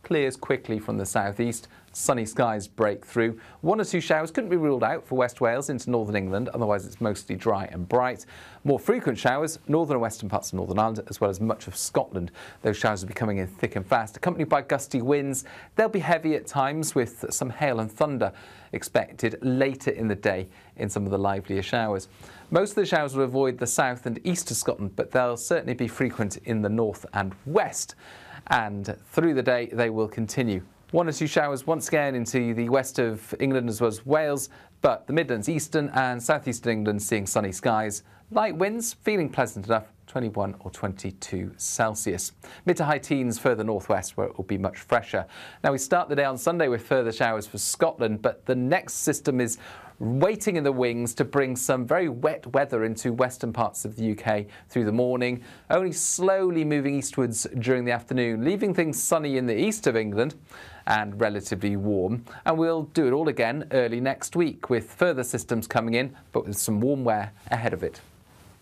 clears quickly from the southeast. Sunny skies break through. 1 or 2 showers couldn't be ruled out for West Wales into northern England, otherwise it's mostly dry and bright. More frequent showers, northern and western parts of Northern Ireland, as well as much of Scotland. Those showers will be coming in thick and fast, accompanied by gusty winds. They'll be heavy at times, with some hail and thunder expected later in the day in some of the livelier showers. Most of the showers will avoid the south and east of Scotland, but they'll certainly be frequent in the north and west. And through the day, they will continue. 1 or 2 showers once again into the west of England as well as Wales, but the Midlands, eastern and southeastern England seeing sunny skies. Light winds, feeling pleasant enough, 21 or 22 Celsius. Mid to high teens further northwest where it will be much fresher. Now we start the day on Sunday with further showers for Scotland, but the next system is waiting in the wings to bring some very wet weather into western parts of the UK through the morning, only slowly moving eastwards during the afternoon, leaving things sunny in the east of England and relatively warm. And we'll do it all again early next week with further systems coming in, but with some warm wear ahead of it.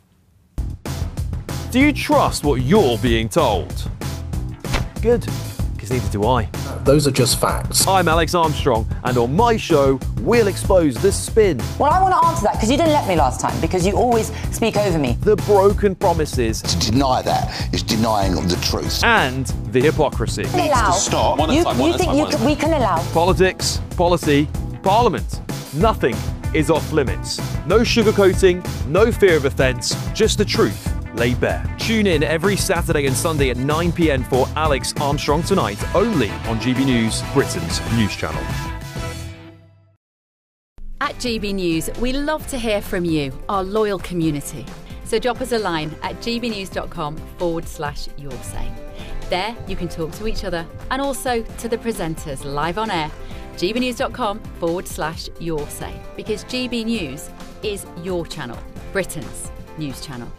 Do you trust what you're being told? Good, because neither do I. Those are just facts. I'm Alex Armstrong, and on my show, we'll expose the spin. Well, I want to answer that, because you didn't let me last time, because you always speak over me. The broken promises. To deny that is denying the truth. And the hypocrisy. Needs to stop. You think we can allow? Politics, policy, parliament. Nothing is off limits. No sugarcoating, no fear of offence, just the truth laid bare. Tune in every Saturday and Sunday at 9 p.m. for Alex Armstrong Tonight, only on GB News, Britain's news channel. At GB News, we love to hear from you, our loyal community. So drop us a line at gbnews.com/yoursay. There you can talk to each other and also to the presenters live on air. gbnews.com/yoursay, because GB News is your channel, Britain's news channel.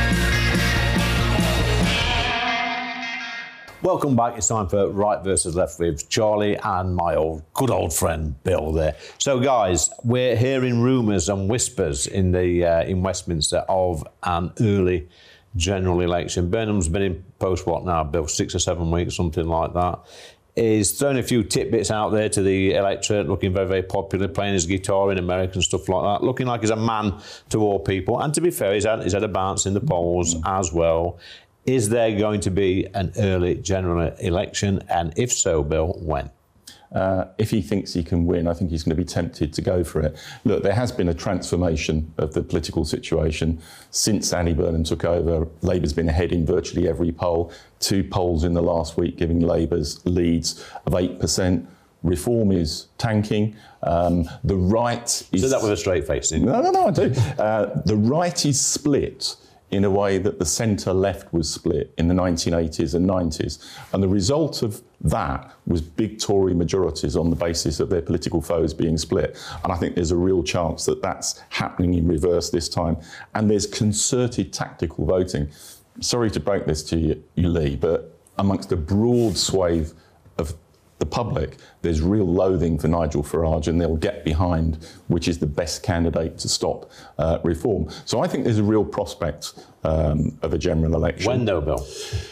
Welcome back. It's time for Right versus Left with Charlie and my good old friend Bill there. So, guys, we're hearing rumours and whispers in Westminster of an early general election. Burnham's been in post, what now, Bill, 6 or 7 weeks, something like that. He's thrown a few tidbits out there to the electorate, looking very, very popular, playing his guitar in America and stuff like that, looking like he's a man to all people. And to be fair, he's had a bounce in the polls as well. Is there going to be an early general election? And if so, Bill, when? If he thinks he can win, I think he's going to be tempted to go for it. Look, there has been a transformation of the political situation since Andy Burnham took over. Labour's been ahead in virtually every poll. 2 polls in the last week giving Labour's leads of 8%. Reform is tanking. The right is... So that with a straight face? No, I do. The right is split in a way that the centre-left was split in the 1980s and 90s. And the result of that was big Tory majorities on the basis of their political foes being split. And I think there's a real chance that that's happening in reverse this time. And there's concerted tactical voting. Sorry to break this to you, Lee, but amongst a broad swathe of the public, there's real loathing for Nigel Farage, and they'll get behind which is the best candidate to stop reform. So I think there's a real prospect of a general election. When though, Bill?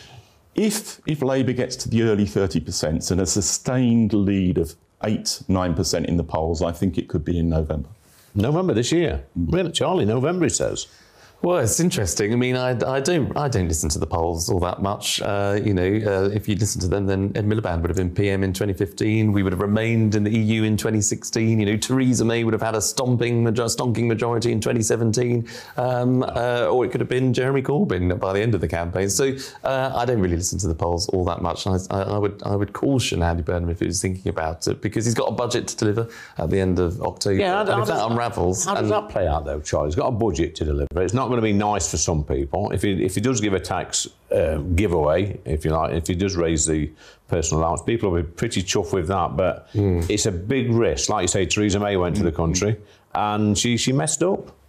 If Labour gets to the early 30% and a sustained lead of 8-9% in the polls, I think it could be in November. November this year? Really, Charlie? November, it says. Well, it's interesting. I mean, I don't listen to the polls all that much. If you listen to them, then Ed Miliband would have been PM in 2015. We would have remained in the EU in 2016. Theresa May would have had a stonking majority in 2017, or it could have been Jeremy Corbyn by the end of the campaign. So I don't really listen to the polls all that much. I would caution Andy Burnham if he was thinking about it, because he's got a budget to deliver at the end of October. Yeah, and if that unravels, how does that play out though, Charlie? He's got a budget to deliver. It's not going to be nice for some people. If he does give a tax giveaway, if you like, if he does raise the personal allowance, people will be pretty chuffed with that. But it's a big risk. Like you say, Theresa May went to the country and she messed up.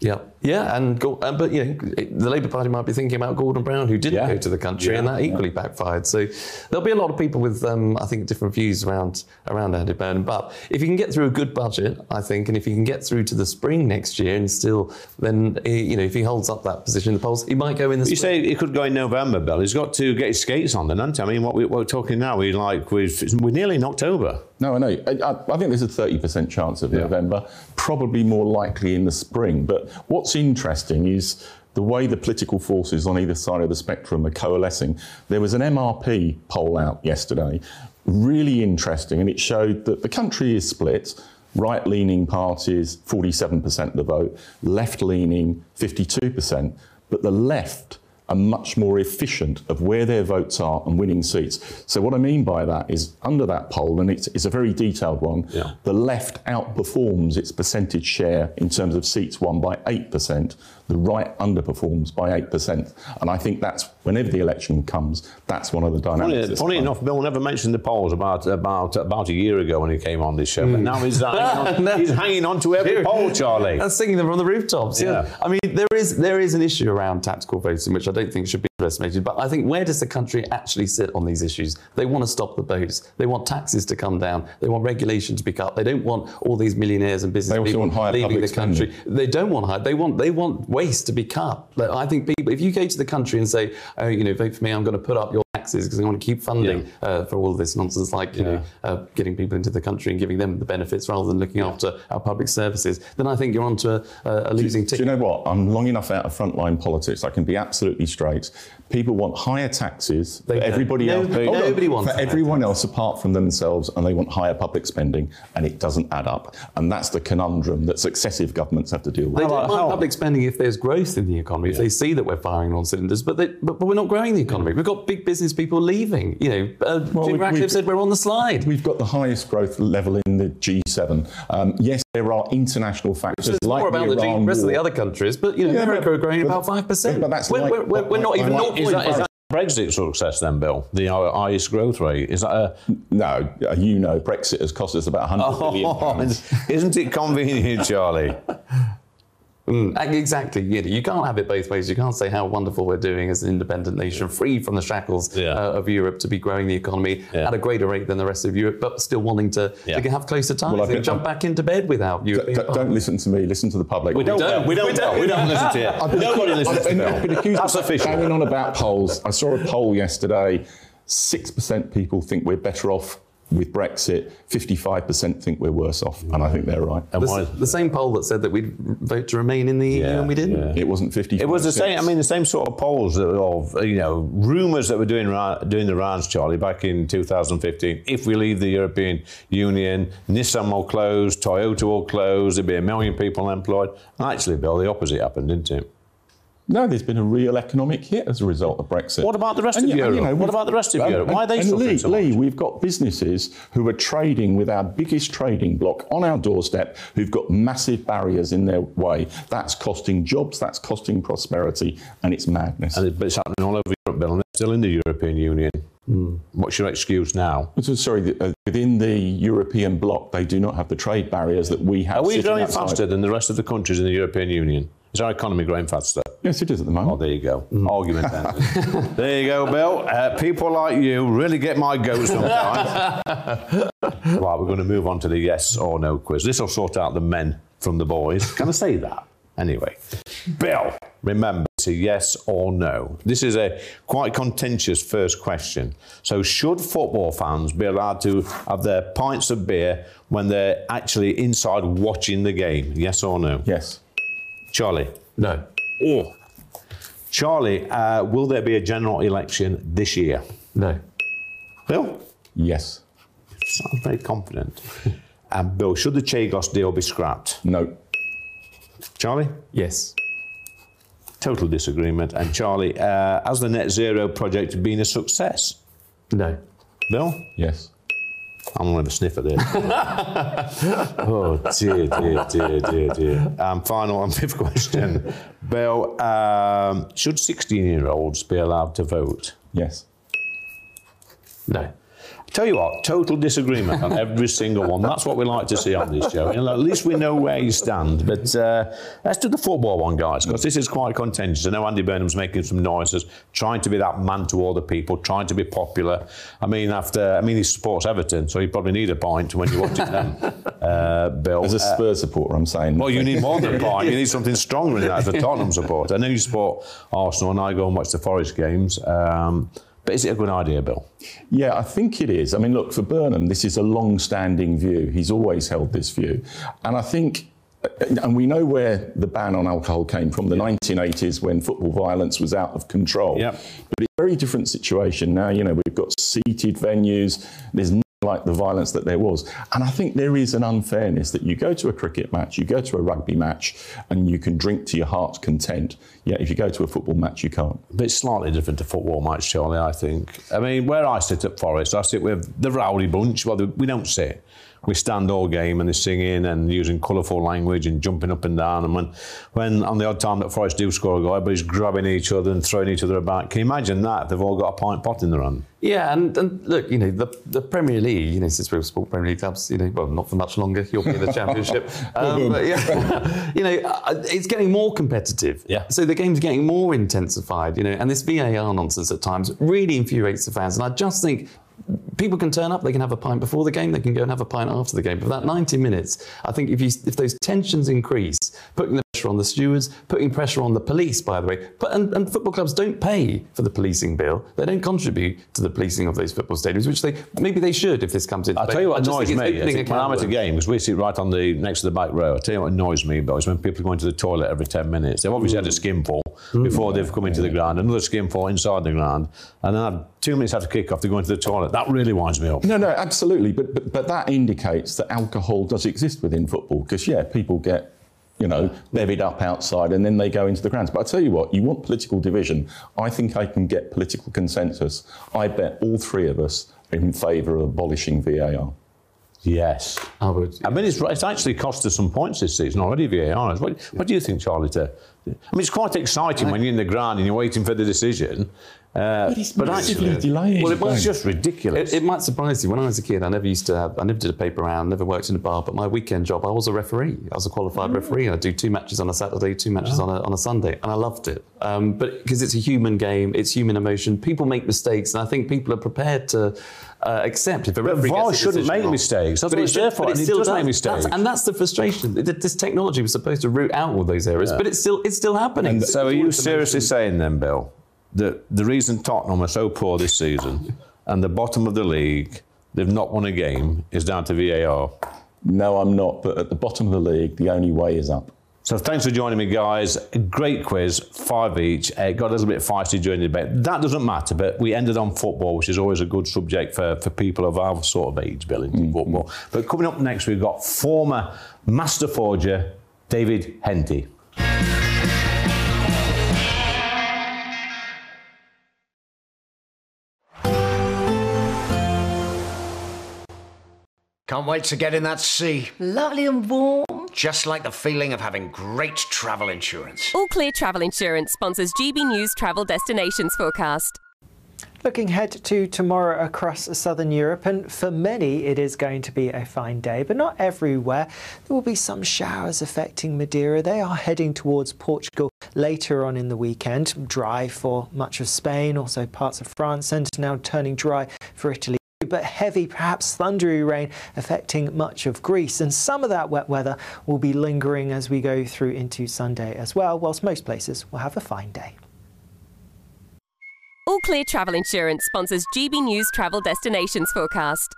Yeah, but you know, the Labour Party might be thinking about Gordon Brown, who didn't go to the country, and that equally backfired. So there'll be a lot of people with, I think, different views around Andy Burnham. But if you can get through a good budget, I think, and if you can get through to the spring next year, and still, then you know, if he holds up that position in the polls, he might go in the. You spring. say he could go in November, Bill. He's got to get his skates on, then, hasn't he? I mean, what we're talking now, we're nearly in October. No, I know. I think there's a 30% chance of November, probably more likely in the spring. But what's interesting is the way the political forces on either side of the spectrum are coalescing. There was an MRP poll out yesterday, really interesting, and it showed that the country is split. Right-leaning parties, 47% of the vote, left-leaning, 52%. But the left are much more efficient of where their votes are and winning seats. So what I mean by that is, under that poll, and it's a very detailed one, the left outperforms its percentage share in terms of seats won by 8%. The right underperforms by 8%. And I think that's, whenever the election comes, that's one of the dynamics. Funny enough, Bill never mentioned the polls about a year ago when he came on this show. But now he's hanging on to every poll, Charlie. And singing them from the rooftops. Yeah. I mean, there is an issue around tactical voting, which I don't think should be underestimated. But I think, where does the country actually sit on these issues? They want to stop the votes. They want taxes to come down. They want regulation to be cut. They don't want all these millionaires and business people leaving the country. They don't want high. They want waste to be cut. I think people, if you go to the country and say, oh, you know, vote for me, I'm going to put up your taxes because I want to keep funding for all of this nonsense, like you know, getting people into the country and giving them the benefits rather than looking after our public services, then I think you're onto a losing ticket. Do you know what? I'm long enough out of frontline politics. I can be absolutely straight. People want higher taxes for everybody else. Nobody wants for everyone else apart from themselves, and they want higher public spending, and it doesn't add up. And that's the conundrum that successive governments have to deal with. They don't want public spending if there's growth in the economy, if they see that we're firing on cylinders, but we're not growing the economy. We've got big business people leaving. You know, Jim Ratcliffe said we're on the slide. We've got the highest growth level in the G7. Yes, there are international factors like more about the rest of the other countries, but you know, America are growing about 5%. But that's we're not even 0.5%. Is that Brexit success then, Bill? The highest growth rate? Is that a... No, you know, Brexit has cost us about £100 billion. Isn't it convenient, Charlie? Exactly. You can't have it both ways. You can't say how wonderful we're doing as an independent nation, free from the shackles of Europe, to be growing the economy at a greater rate than the rest of Europe, but still wanting to have closer ties and jump back into bed without Europe. Don't listen to me. Listen to the public. We don't listen to you. Nobody listens to Bill. That's official. Going on about polls. I saw a poll yesterday. 6% people think we're better off with Brexit, 55% think we're worse off, and I think they're right. The same poll that said that we'd vote to remain in the EU, and we didn't. It wasn't 55%. It was the same. I mean, the same sort of polls of rumours that were doing the rounds, Charlie, back in 2015. If we leave the European Union, Nissan will close, Toyota will close. There'll be 1 million people unemployed. And actually, Bill, the opposite happened, didn't it? No, there's been a real economic hit as a result of Brexit. What about the rest of Europe? What about the rest of Europe? Why are they suffering so much? Lee, we've got businesses who are trading with our biggest trading bloc on our doorstep, who've got massive barriers in their way. That's costing jobs, that's costing prosperity, and it's madness. But it's happening all over Europe, Bill, and they're still in the European Union. What's your excuse now? Sorry, within the European bloc, they do not have the trade barriers that we have. Are we growing faster than the rest of the countries in the European Union? Is our economy growing faster? Yes, it is at the moment. Oh, there you go. Argument ended. There you go, Bill. People like you really get my goat sometimes. Right, we're going to move on to the yes or no quiz. This will sort out the men from the boys. Can I say that? Anyway, Bill, remember, it's a yes or no. This is a quite contentious first question. So, should football fans be allowed to have their pints of beer when they're actually inside watching the game? Yes or no? Yes. Charlie? No. Oh. Charlie, will there be a general election this year? No. Bill? Yes. Sounds very confident. And Bill, should the Chagos deal be scrapped? No. Charlie? Yes. Total disagreement. And Charlie, has the net zero project been a success? No. Bill? Yes. I'm going to have a sniff at this. Oh, dear. Final and fifth question. Bill, should 16-year-olds be allowed to vote? Yes. No. Tell you what, total disagreement on every single one. That's what we like to see on this show. At least we know where you stand. But let's do the football one, guys, because this is quite contentious. I know Andy Burnham's making some noises, trying to be that man to all the people, trying to be popular. I mean, he supports Everton, so he probably need a point when you're watching them, Bill. As a Spurs supporter, I'm saying. Well, you need more than a point. You need something stronger than that as a Tottenham supporter. I know you support Arsenal, and I go and watch the Forest games. But is it a good idea, Bill? Yeah, I think it is. I mean, look, for Burnham, this is a long-standing view. He's always held this view. And I think, and we know where the ban on alcohol came from, the 1980s when football violence was out of control. Yep. But it's a very different situation now. You know, we've got seated venues. There's nothing like the violence that there was. And I think there is an unfairness that you go to a cricket match, you go to a rugby match, and you can drink to your heart's content. Yeah, if you go to a football match, you can't. But it's slightly different to football match, Charlie, I think. I mean, where I sit at Forest, I sit with the rowdy bunch. Well, we don't sit. We stand all game and they're singing and using colourful language and jumping up and down. And when on the odd time that Forest do score a goal, everybody's grabbing each other and throwing each other about. Can you imagine that? They've all got a pint pot in their hand. Yeah, and look, you know, the Premier League, you know, since we've sport Premier League clubs, you know, well, not for much longer, you'll be in the Championship. But yeah, you know, it's getting more competitive. Yeah. So the game's getting more intensified, you know, and this VAR nonsense at times really infuriates the fans. And I just think people can turn up, they can have a pint before the game, they can go and have a pint after the game. But for that 90 minutes, I think if those tensions increase, putting the pressure on the stewards, putting pressure on the police, by the way, and football clubs don't pay for the policing bill. They don't contribute to the policing of those football stadiums, which maybe they should if this comes in. I'll tell you what annoys me. When I'm at a game, because we sit right on next to the back row, I'll tell you what annoys me, Bill, is when people go into the toilet every 10 minutes. They've obviously had a skinful before they've come into the ground, another skinful inside the ground, and then 2 minutes after kick-off, they go into the toilet. That really winds me up. No, absolutely. But that indicates that alcohol does exist within football because, yeah, people get, you know, bevied up outside and then they go into the grounds. But I tell you what, you want political division. I think I can get political consensus. I bet all three of us are in favour of abolishing VAR. Yes. I would. I mean, it's actually cost us some points this season already, VAR. What do you think, Charlie? I mean, it's quite exciting when you're in the ground and you're waiting for the decision. But it's massively delayed. Well, it was just ridiculous. It might surprise you. When I was a kid, I never did a paper round, never worked in a bar, but my weekend job, I was a referee. I was a qualified referee. I'd do 2 matches on a Saturday, 2 matches on a Sunday, and I loved it. But because it's a human game, it's human emotion, people make mistakes, and I think people are prepared to accept if a referee gets a VAR decision shouldn't make wrong. mistakes. That's what it's there for. It still does make mistakes. And that's the frustration. This technology was supposed to root out all those errors, but it's still happening. So are you seriously saying then, Bill, that the reason Tottenham are so poor this season and the bottom of the league, they've not won a game, is down to VAR? No, I'm not. But at the bottom of the league, the only way is up. So thanks for joining me, guys. A great quiz, 5 each. It got a little bit feisty during the debate. That doesn't matter, but we ended on football, which is always a good subject for people of our sort of age, Bill, in football. But coming up next, we've got former Master Forger, David Henty. Can't wait to get in that sea. Lovely and warm. Just like the feeling of having great travel insurance. All Clear Travel Insurance sponsors GB News Travel Destinations Forecast. Looking ahead to tomorrow across southern Europe, and for many it is going to be a fine day, but not everywhere. There will be some showers affecting Madeira. They are heading towards Portugal later on in the weekend. Dry for much of Spain, also parts of France, and now turning dry for Italy. But heavy, perhaps thundery rain affecting much of Greece, and some of that wet weather will be lingering as we go through into Sunday as well, whilst most places will have a fine day. All Clear Travel Insurance sponsors GB News Travel Destinations Forecast.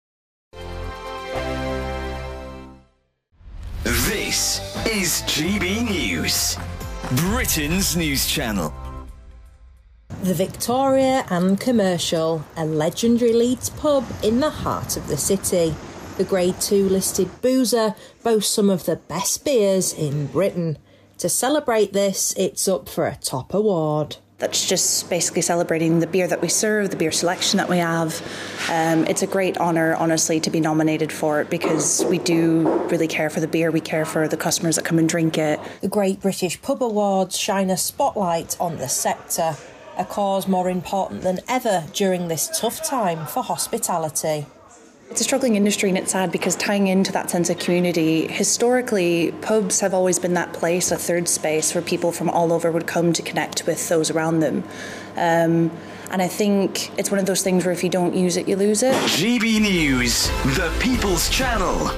This is GB News, Britain's news channel. The Victoria and Commercial, a legendary Leeds pub in the heart of the city. The Grade 2 listed boozer boasts some of the best beers in Britain. To celebrate this, it's up for a top award. That's just basically celebrating the beer that we serve, the beer selection that we have. It's a great honour, honestly, to be nominated for it because we do really care for the beer. We care for the customers that come and drink it. The Great British Pub Awards shine a spotlight on the sector. a cause more important than ever during this tough time for hospitality. It's a struggling industry, and it's sad because tying into that sense of community, historically, pubs have always been that place, a third space where people from all over would come to connect with those around them. And I think it's one of those things where if you don't use it, you lose it. GB News, the People's Channel.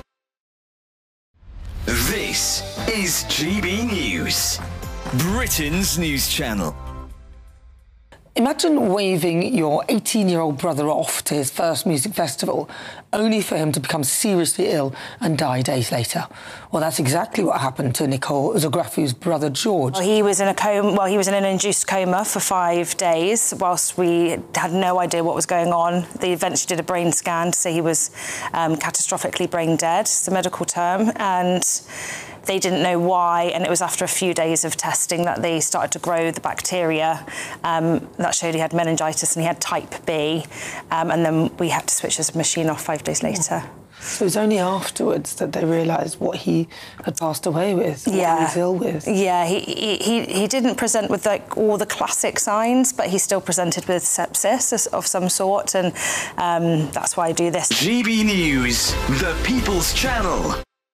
This is GB News, Britain's news channel. Imagine waving your 18-year-old brother off to his first music festival, only for him to become seriously ill and die days later. Well, that's exactly what happened to Nicole Zografiu's brother George. Well, he was in a coma. Well, he was in an induced coma for 5 days, whilst we had no idea what was going on. They eventually did a brain scan to say he was catastrophically brain dead. It's the medical term, and they didn't know why, and it was after a few days of testing that they started to grow the bacteria. That showed he had meningitis and he had type B, and then we had to switch his machine off 5 days later. So it was only afterwards that they realised what he had passed away with, what he was ill with. Yeah, he didn't present with like all the classic signs, but he still presented with sepsis of some sort, and that's why I do this. GB News, the People's Channel.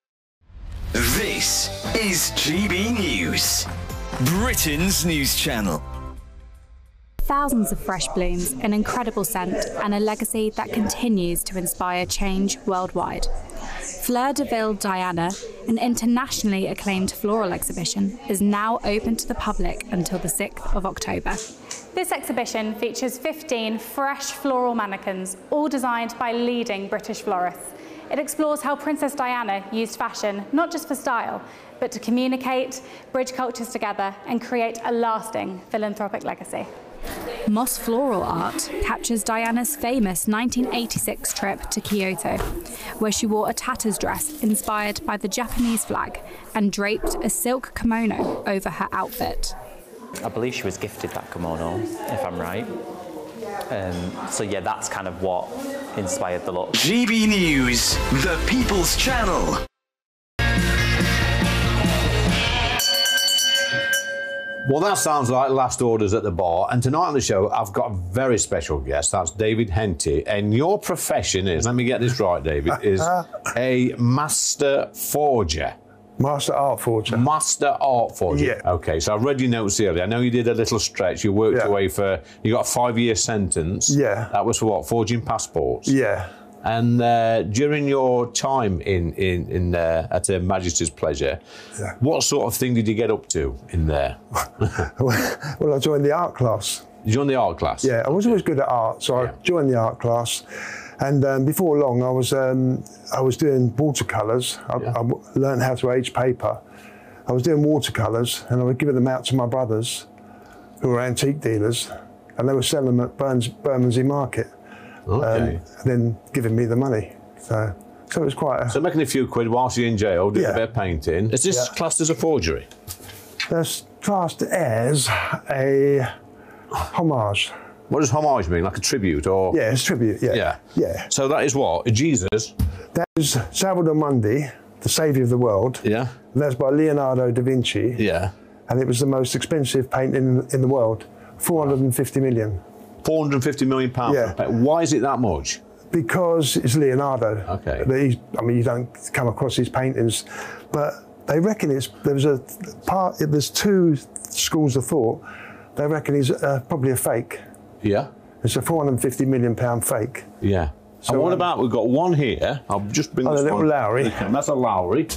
This is GB News, Britain's news channel. Thousands of fresh blooms, an incredible scent, and a legacy that continues to inspire change worldwide. Fleur de Ville Diana, an internationally acclaimed floral exhibition, is now open to the public until the 6th of October. This exhibition features 15 fresh floral mannequins, all designed by leading British florists. It explores how Princess Diana used fashion not just for style, but to communicate, bridge cultures together, and create a lasting philanthropic legacy. Moss Floral Art captures Diana's famous 1986 trip to Kyoto, where she wore a tatters dress inspired by the Japanese flag and draped a silk kimono over her outfit. I believe she was gifted that kimono, if I'm right. So yeah, that's kind of what inspired the look. GB News, the People's Channel. Well, that sounds like last orders at the bar. And tonight on the show, I've got a very special guest. That's David Henty. And your profession is, let me get this right, David, is a master forger. Master art forger. Master art forger. Yeah. Okay, so I've read your notes earlier. I know you did a little stretch. You worked away for, you got a 5-year sentence. Yeah. That was for what? Forging passports? Yeah. And during your time at Her Majesty's Pleasure, what sort of thing did you get up to in there? Well, I joined the art class. You joined the art class? Yeah, I was always good at art, so I joined the art class. And before long, I was doing watercolours. I learned how to age paper. I was doing watercolours, and I was giving them out to my brothers, who were antique dealers, and they were selling them at Bermondsey Market. Okay. And then giving me the money. So it was quite a... So making a few quid whilst you're in jail, doing a bit of painting. Is this classed as a forgery? That's classed as a homage. What does homage mean? Like a tribute or...? Yeah, it's tribute, yeah. So that is what? A Jesus? That is Salvator Mundi, the saviour of the world. Yeah. And that's by Leonardo da Vinci. Yeah. And it was the most expensive painting in the world. 450 million. 450 million pounds. Yeah. Why is it that much? Because it's Leonardo. Okay. I mean, you don't come across his paintings, but they reckon there's two schools of thought. They reckon he's probably a fake. Yeah. It's a 450 million pound fake. Yeah. So and what about, we've got one here. I'll just bring this one. A little Lowry. That's a Lowry.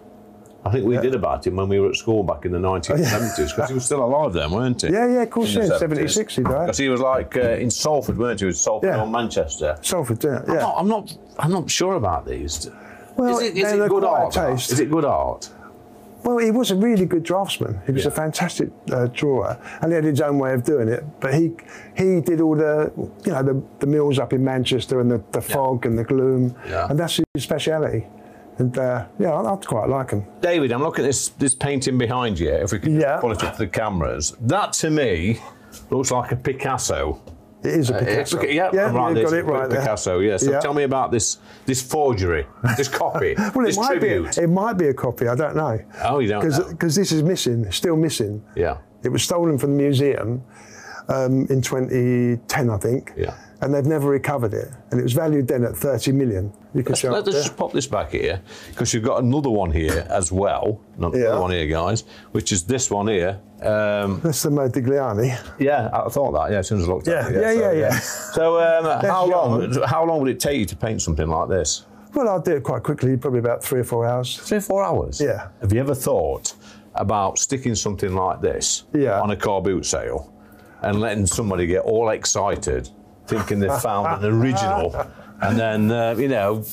I think we did about him when we were at school back in the 1970s, because he was still alive then, weren't he? Yeah, of course, 76 he died. Because he was like in Salford, weren't he? He was Salford or Manchester. Salford, yeah. I'm not sure about these. Well, is it good art? Taste. Is it good art? Well, he was a really good draftsman. He was a fantastic drawer, and he had his own way of doing it. But he did all the the mills up in Manchester and the fog and the gloom, and that's his speciality. And I'd quite like him. David, I'm looking at this painting behind you. If we can pull it up to the cameras, that to me looks like a Picasso. It is a Picasso. You've got it right there. Picasso, yeah. So tell me about this forgery, this copy, well, this tribute. It might be a copy. I don't know. Oh, you don't know? Because this is missing, still missing. Yeah. It was stolen from the museum. in 2010, I think. Yeah. And they've never recovered it. And it was valued then at 30 million. You can show Let's just pop this back here, because you've got another one here as well. Another one here, guys, which is this one here. That's the Modigliani. Yeah, I thought that. Yeah, as soon as I looked at it. Yeah. So how long would it take you to paint something like this? Well, I'll do it quite quickly, probably about 3 or 4 hours. 3 or 4 hours? Yeah. Have you ever thought about sticking something like this on a car boot sale and letting somebody get all excited, thinking they've found an original, and then,